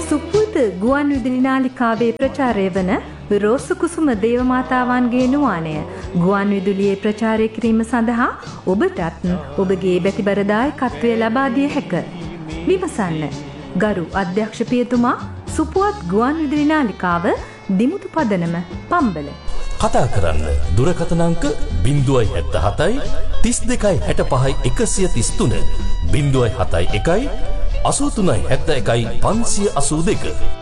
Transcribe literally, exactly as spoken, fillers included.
සුපුරුද ගුවන් විදුලි නාලිකාවේ ප්‍රචාරය වන රෝස කුසුම දේවමාතාවන්ගේ නුවාණය ගුවන් විදුලියේ ප්‍රචාරය කිරීම සඳහා ඔබටත් ඔබගේ බැතිබර දායකත්වය ලබා දිය හැක. විමසන්න. ගරු අධ්‍යක්ෂ පියතුමා, සුපුවත් ගුවන් විදුලි නාලිකාව, දිමුතු පදනම, පම්බල. කතා කරන්න දුරකථන අංක ज़ीरो सात सात तीस दो साठ पाँच एक सौ तीस तीन ज़ीरो सात एक एक अस्सी तीन साठ एक पाँच अस्सी दो